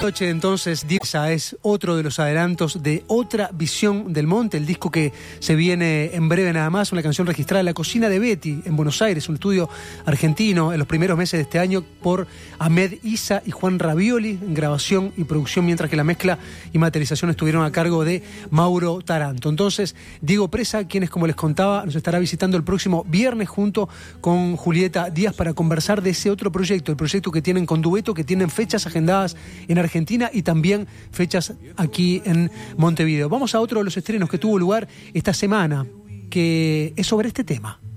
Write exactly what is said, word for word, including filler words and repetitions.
Bariloche, entonces, Dieza es otro de los adelantos de Otra Visión del Monte, el disco que se viene en breve nada más, una canción registrada en la cocina de Betty, en Buenos Aires, un estudio argentino en los primeros meses de este año por Ahmed Isa y Juan Ravioli, en grabación y producción, mientras que la mezcla y materialización estuvieron a cargo de Mauro Taranto. Entonces, Diego Presa, quienes, como les contaba, nos estará visitando el próximo viernes junto con Julieta Díaz para conversar de ese otro proyecto, el proyecto que tienen con Dueto, que tienen fechas agendadas en Argentina y también fechas aquí en Montevideo. Vamos a otro de los estrenos que tuvo lugar esta semana, que es sobre este tema.